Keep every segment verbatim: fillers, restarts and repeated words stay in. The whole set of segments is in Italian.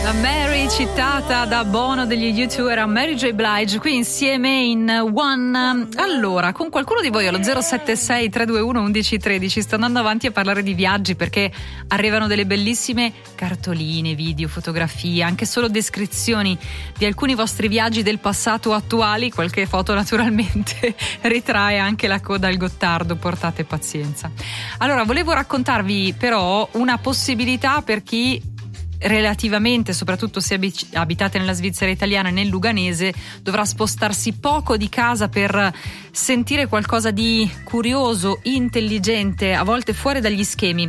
La Mary citata da Bono degli U due era Mary J. Blige, qui insieme in One. Allora, con qualcuno di voi allo zero sette sei tre due uno uno uno uno tre sto andando avanti a parlare di viaggi, perché arrivano delle bellissime cartoline, video, fotografie, anche solo descrizioni di alcuni vostri viaggi del passato o attuali. Qualche foto naturalmente ritrae anche la coda al Gottardo, portate pazienza. Allora, volevo raccontarvi però una possibilità per chi relativamente, soprattutto se abitate nella Svizzera italiana e nel Luganese, dovrà spostarsi poco di casa per sentire qualcosa di curioso, intelligente, a volte fuori dagli schemi.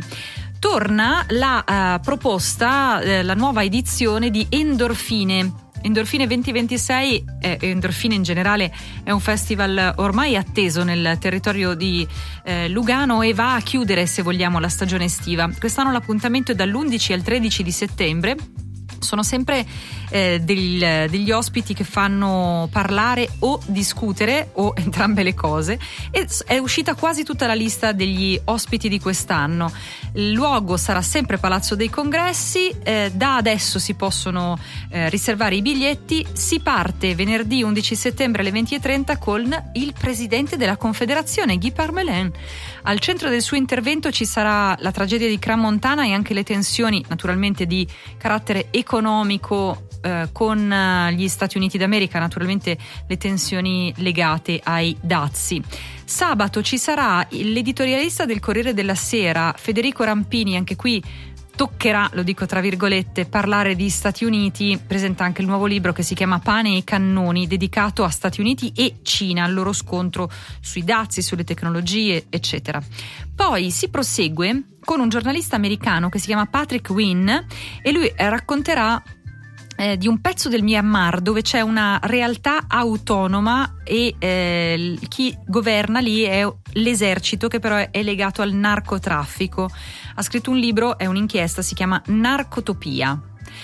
Torna la uh, proposta, uh, la nuova edizione di Endorfine. Endorfine venti ventisei e eh, Endorfine in generale è un festival ormai atteso nel territorio di eh, Lugano e va a chiudere, se vogliamo, la stagione estiva. Quest'anno l'appuntamento è dall'undici al tredici di settembre. Sono sempre eh, del, degli ospiti che fanno parlare o discutere o entrambe le cose, e è uscita quasi tutta la lista degli ospiti di quest'anno. Il luogo sarà sempre Palazzo dei Congressi, eh, da adesso si possono eh, riservare i biglietti. Si parte venerdì undici settembre alle venti e trenta con il presidente della Confederazione, Guy Parmelin. Al centro del suo intervento ci sarà la tragedia di Crans-Montana e anche le tensioni, naturalmente di carattere economico eh, con eh, gli Stati Uniti d'America, naturalmente le tensioni legate ai dazi. Sabato ci sarà l'editorialista del Corriere della Sera, Federico Rampini, anche qui toccherà, lo dico tra virgolette, parlare di Stati Uniti. Presenta anche il nuovo libro che si chiama Pane e Cannoni, dedicato a Stati Uniti e Cina, al loro scontro sui dazi, sulle tecnologie, eccetera. Poi si prosegue con un giornalista americano che si chiama Patrick Wynn e lui racconterà Eh, di un pezzo del Myanmar dove c'è una realtà autonoma e eh, chi governa lì è l'esercito, che però è, è legato al narcotraffico. Ha scritto un libro, è un'inchiesta, si chiama Narcotopia.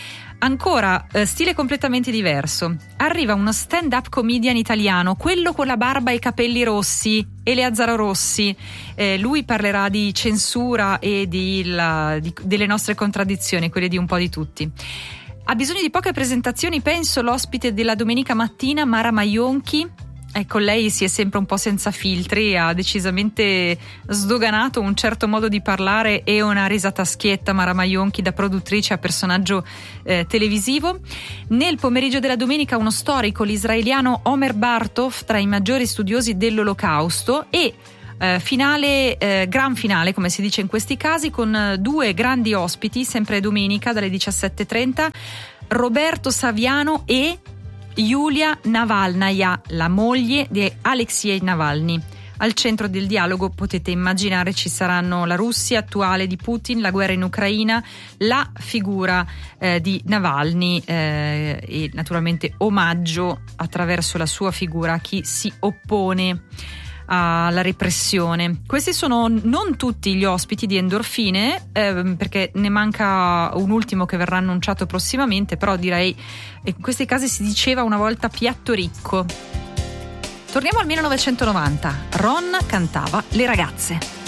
Ancora, eh, stile completamente diverso. Arriva uno stand-up comedian italiano, quello con la barba e i capelli rossi, Eleazzaro Rossi. Eh, lui parlerà di censura e di la, di, delle nostre contraddizioni, quelle di un po' di tutti. Ha bisogno di poche presentazioni, penso, l'ospite della domenica mattina, Mara Maionchi. Ecco, lei si è sempre un po' senza filtri, ha decisamente sdoganato un certo modo di parlare e una risata schietta, Mara Maionchi, da produttrice a personaggio eh, televisivo. Nel pomeriggio della domenica uno storico, l'israeliano Omer Bartov, tra i maggiori studiosi dell'Olocausto, e Eh, finale, eh, gran finale, come si dice in questi casi, con eh, due grandi ospiti, sempre domenica dalle diciassette e trenta, Roberto Saviano e Yulia Navalnaya, la moglie di Alexei Navalny. Al centro del dialogo, potete immaginare, ci saranno la Russia attuale di Putin, la guerra in Ucraina, la figura eh, di Navalny eh, e naturalmente omaggio attraverso la sua figura a chi si oppone alla repressione. Questi sono non tutti gli ospiti di Endorfine, eh, perché ne manca un ultimo che verrà annunciato prossimamente, però direi in questi casi si diceva una volta piatto ricco. Torniamo al millenovecentonovanta. Ron cantava Le ragazze.